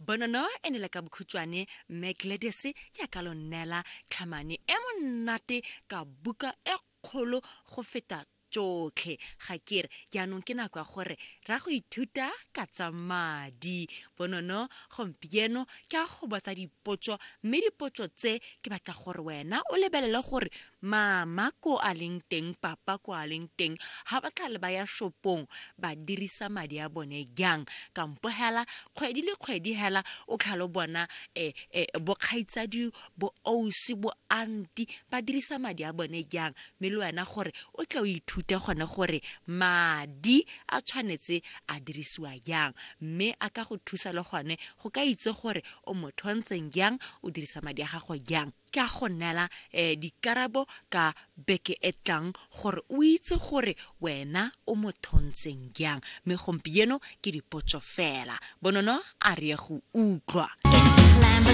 Bonono ene le ka bokhutswane Megladys ya ka lo nnela tlhamane e monate ka buka e kgolo go feta tsotlhe ga kere jaanong ke nako ya gore ra go ithuta ka tsa madi. Bonono gompieno ke a go botsa dipotso mme dipotso tse ke batla gore wena o lebelele gore mama ko a leng teng papa ko a leng teng ha ba tla le ba ya shopong ba dirisa madi a bone jang kampo hela kgwedi le kgwedi hela o tlhalo bona bo kgaitsadi bo ausi bo auntie ba dirisa madi a bone jang mme le wena gore o tla o ithute gone gore madi a tshwanetse a dirisiwa jang mme a ka go thusa le gone go ka itse gore o motho ntseng jang o dirisa madi a gago jang ka go nnela dikarabo ka beke etlang gore o itse gore wena o mothontseng jang me gompieno ke dipotso fela. Bonono a re go utlwa.